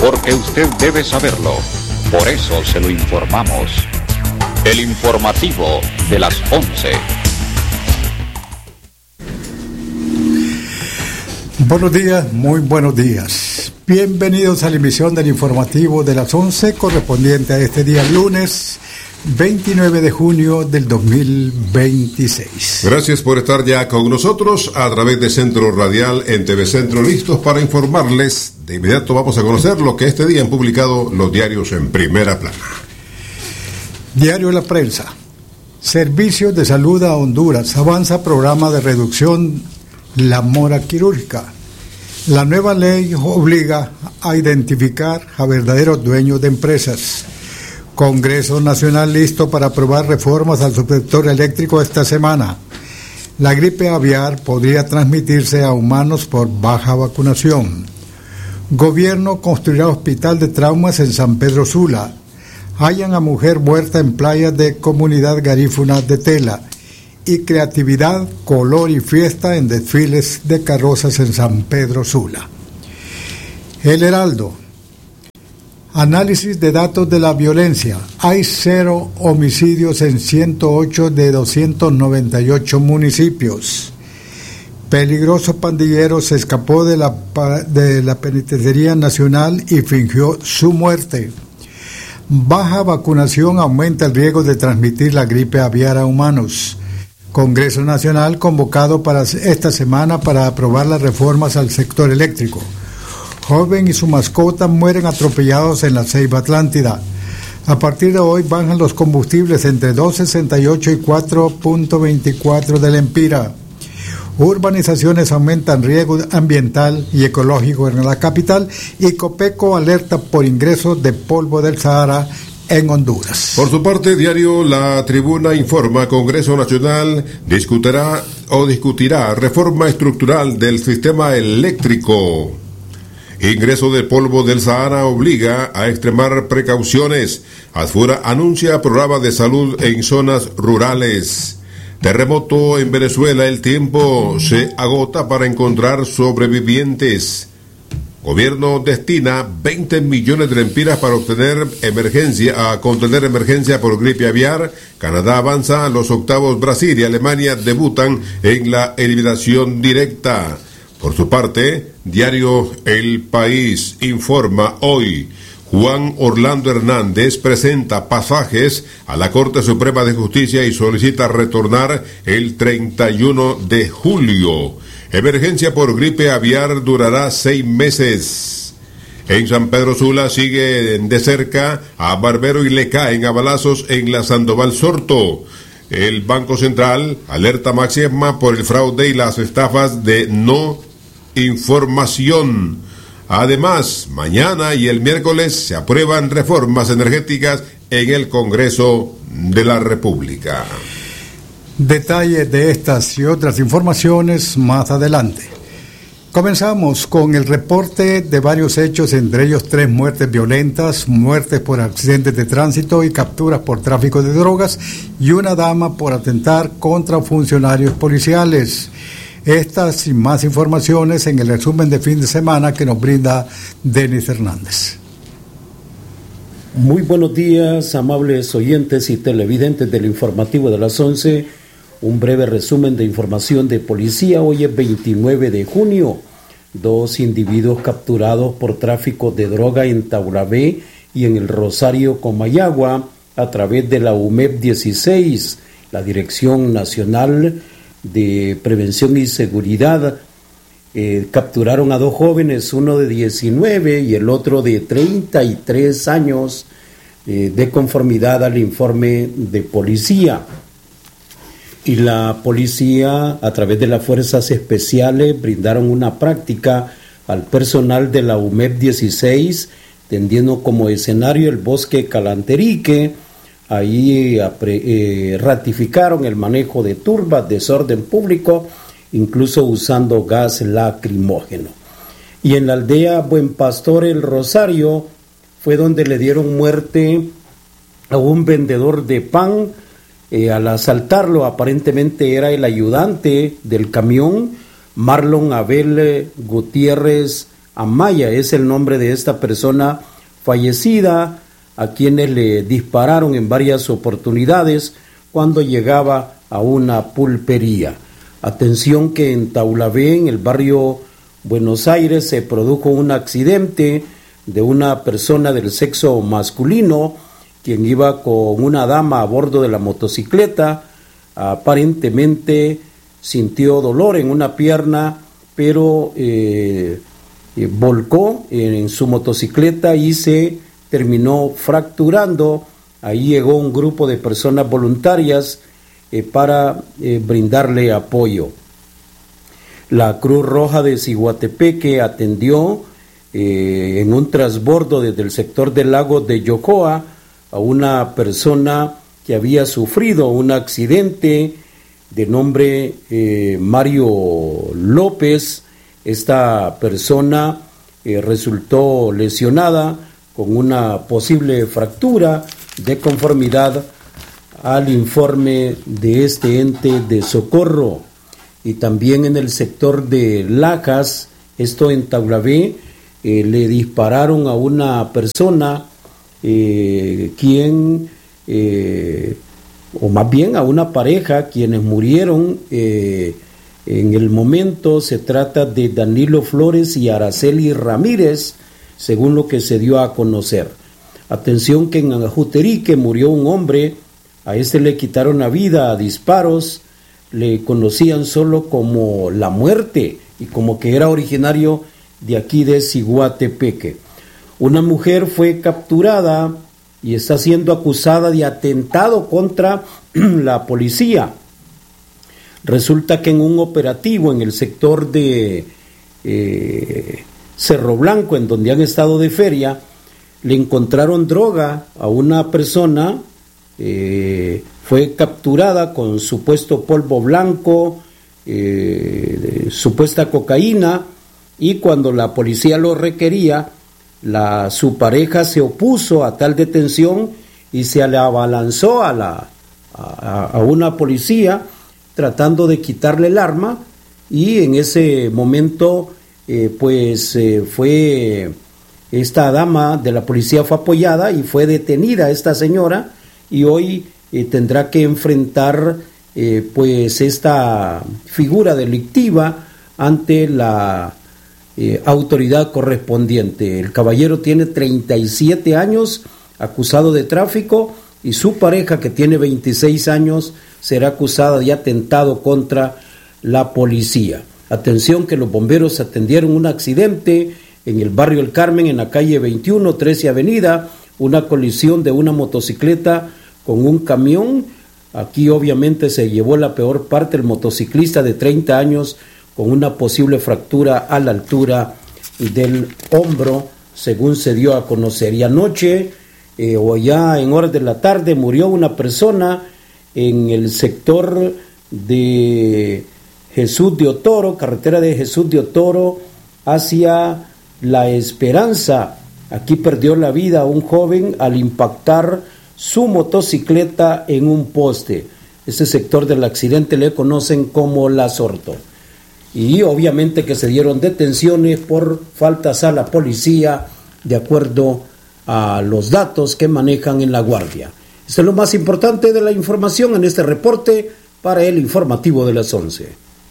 porque usted debe saberlo. Por eso se lo informamos. El informativo de las 11. Buenos días, muy buenos días. Bienvenidos a la emisión del informativo de las 11, correspondiente a este día lunes 29 de junio del 2026. Gracias por estar ya con nosotros a través de Centro Radial en TV Centro, listos para informarles. De inmediato vamos a conocer lo que este día han publicado los diarios en primera plana. Diario La Prensa. Servicios de Salud a Honduras. Avanza programa de reducción la mora quirúrgica. La nueva ley obliga a identificar a verdaderos dueños de empresas. Congreso Nacional listo para aprobar reformas al subsector eléctrico esta semana. La gripe aviar podría transmitirse a humanos por baja vacunación. Gobierno construirá hospital de traumas en San Pedro Sula. Hallan a mujer muerta en playas de comunidad garífuna de Tela. Y creatividad, color y fiesta en desfiles de carrozas en San Pedro Sula. El Heraldo. Análisis de datos de la violencia. Hay 0 homicidios en 108 de 298 municipios. Peligroso pandillero se escapó de la Penitenciaría Nacional y fingió su muerte. Baja vacunación aumenta el riesgo de transmitir la gripe aviar a humanos. Congreso Nacional convocado para esta semana para aprobar las reformas al sector eléctrico. Joven y su mascota mueren atropellados en la Ceiba Atlántida. A partir de hoy bajan los combustibles entre 2.68 y 4.24 del Empira. Urbanizaciones aumentan riesgo ambiental y ecológico en la capital y Copeco alerta por ingresos de polvo del Sahara en Honduras. Por su parte, diario La Tribuna informa, Congreso Nacional discutirá reforma estructural del sistema eléctrico. Ingreso de polvo del Sahara obliga a extremar precauciones. Asfura anuncia programa de salud en zonas rurales. Terremoto en Venezuela, el tiempo se agota para encontrar sobrevivientes. Gobierno destina 20 millones de lempiras para contener emergencia por gripe aviar. Canadá avanza a los octavos. Brasil y Alemania debutan en la eliminación directa. Por su parte, diario El País informa hoy. Juan Orlando Hernández presenta pasajes a la Corte Suprema de Justicia y solicita retornar el 31 de julio. Emergencia por gripe aviar durará 6 meses. En San Pedro Sula sigue de cerca a Barbero y le caen a balazos en la Sandoval Sorto. El Banco Central alerta máxima por el fraude y las estafas de no información. Además, mañana y el miércoles se aprueban reformas energéticas en el Congreso de la República. Detalles de estas y otras informaciones más adelante. Comenzamos con el reporte de varios hechos, entre ellos 3 muertes violentas, muertes por accidentes de tránsito y capturas por tráfico de drogas y una dama por atentar contra funcionarios policiales. Estas y más informaciones en el resumen de fin de semana que nos brinda Denis Hernández. Muy buenos días, amables oyentes y televidentes del informativo de las 11. Un breve resumen de información de policía. Hoy es 29 de junio. 2 individuos capturados por tráfico de droga en Taurabé y en el Rosario, Comayagua, a través de la UMEP 16, la Dirección Nacional de Prevención y Seguridad. Capturaron a 2 jóvenes, uno de 19 y el otro de 33 años, de conformidad al informe de policía. Y la policía, a través de las fuerzas especiales, brindaron una práctica al personal de la UMEP 16, teniendo como escenario el bosque Calanterique. Ahí ratificaron el manejo de turbas, desorden público, incluso usando gas lacrimógeno. Y en la aldea Buen Pastor, El Rosario, fue donde le dieron muerte a un vendedor de pan. Al asaltarlo, aparentemente era el ayudante del camión, Marlon Abel Gutiérrez Amaya es el nombre de esta persona fallecida, a quienes le dispararon en varias oportunidades cuando llegaba a una pulpería. Atención que en Taulabé, en el barrio Buenos Aires, se produjo un accidente de una persona del sexo masculino, quien iba con una dama a bordo de la motocicleta. Aparentemente sintió dolor en una pierna, pero volcó en su motocicleta y se terminó fracturando. Ahí llegó un grupo de personas voluntarias para brindarle apoyo. La Cruz Roja de Ciguatepeque atendió en un transbordo desde el sector del lago de Yocoa a una persona que había sufrido un accidente de nombre Mario López. Esta persona resultó lesionada con una posible fractura, de conformidad al informe de este ente de socorro. Y también en el sector de Lajas, esto en Taulabé, le dispararon a una persona o más bien a una pareja, quienes murieron en el momento. Se trata de Danilo Flores y Araceli Ramírez, según lo que se dio a conocer. Atención que en Ajuterique murió un hombre, a este le quitaron la vida a disparos, le conocían solo como La Muerte y como que era originario de aquí de Ciguatepeque. Una mujer fue capturada y está siendo acusada de atentado contra la policía. Resulta que en un operativo en el sector de Cerro Blanco, en donde han estado de feria, le encontraron droga a una persona. Fue capturada con supuesto polvo blanco, supuesta cocaína, y cuando la policía lo requería, su pareja se opuso a tal detención y se le abalanzó a una policía tratando de quitarle el arma, y en ese momento fue esta dama de la policía fue apoyada y fue detenida esta señora, y hoy tendrá que enfrentar esta figura delictiva ante la autoridad correspondiente. El caballero tiene 37 años, acusado de tráfico, y su pareja, que tiene 26 años, será acusada de atentado contra la policía. Atención que los bomberos atendieron un accidente en el barrio El Carmen, en la calle 21, 13 Avenida, una colisión de una motocicleta con un camión. Aquí obviamente se llevó la peor parte el motociclista de 30 años, con una posible fractura a la altura del hombro, según se dio a conocer. Y anoche, o ya en horas de la tarde, murió una persona en el sector de Jesús de Otoro, carretera de Jesús de Otoro hacia La Esperanza. Aquí perdió la vida un joven al impactar su motocicleta en un poste. Este sector del accidente le conocen como La Sorto. Y obviamente que se dieron detenciones por faltas a la policía, de acuerdo a los datos que manejan en la Guardia. Esto es lo más importante de la información en este reporte para el informativo de las 11.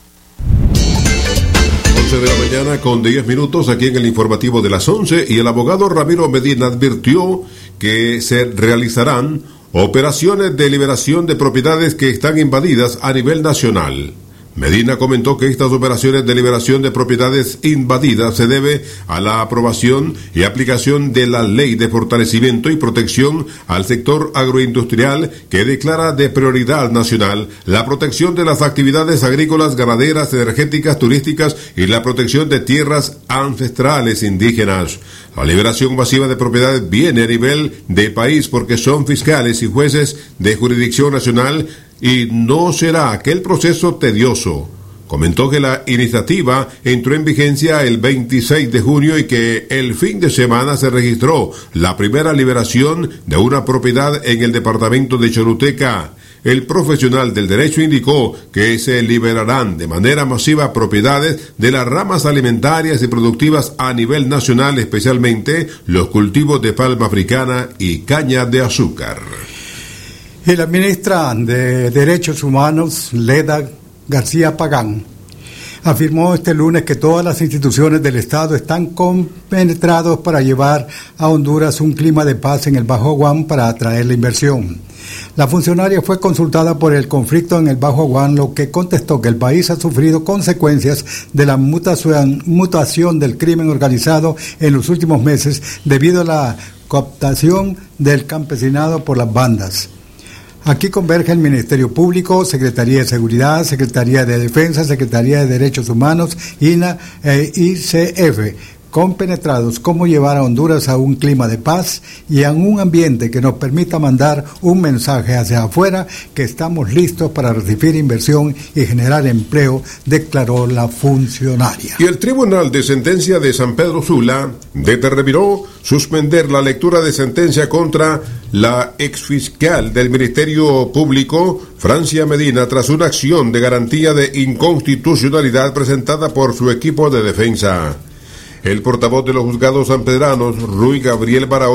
11 de la mañana con 10 minutos aquí en el informativo de las 11, y el abogado Ramiro Medina advirtió que se realizarán operaciones de liberación de propiedades que están invadidas a nivel nacional. Medina comentó que estas operaciones de liberación de propiedades invadidas se debe a la aprobación y aplicación de la Ley de Fortalecimiento y Protección al Sector Agroindustrial, que declara de prioridad nacional la protección de las actividades agrícolas, ganaderas, energéticas, turísticas y la protección de tierras ancestrales indígenas. La liberación masiva de propiedades viene a nivel de país porque son fiscales y jueces de jurisdicción nacional, y no será aquel proceso tedioso. Comentó que la iniciativa entró en vigencia el 26 de junio y que el fin de semana se registró la primera liberación de una propiedad en el departamento de Choluteca. el profesional del derecho indicó que se liberarán de manera masiva propiedades de las ramas alimentarias y productivas a nivel nacional, especialmente los cultivos de palma africana y caña de azúcar. Y la ministra de Derechos Humanos, Leda García Pagán, afirmó este lunes que todas las instituciones del Estado están compenetrados para llevar a Honduras un clima de paz en el Bajo Aguán para atraer la inversión. La funcionaria fue consultada por el conflicto en el Bajo Aguán, lo que contestó que el país ha sufrido consecuencias de la mutación del crimen organizado en los últimos meses debido a la cooptación del campesinado por las bandas. Aquí converge el Ministerio Público, Secretaría de Seguridad, Secretaría de Defensa, Secretaría de Derechos Humanos, INA e ICF, compenetrados cómo llevar a Honduras a un clima de paz y a un ambiente que nos permita mandar un mensaje hacia afuera que estamos listos para recibir inversión y generar empleo, declaró la funcionaria. Y el Tribunal de Sentencia de San Pedro Sula determinó suspender la lectura de sentencia contra la exfiscal del Ministerio Público, Francia Medina, tras una acción de garantía de inconstitucionalidad presentada por su equipo de defensa. El portavoz de los juzgados sanpedranos, Rui Gabriel Barahona,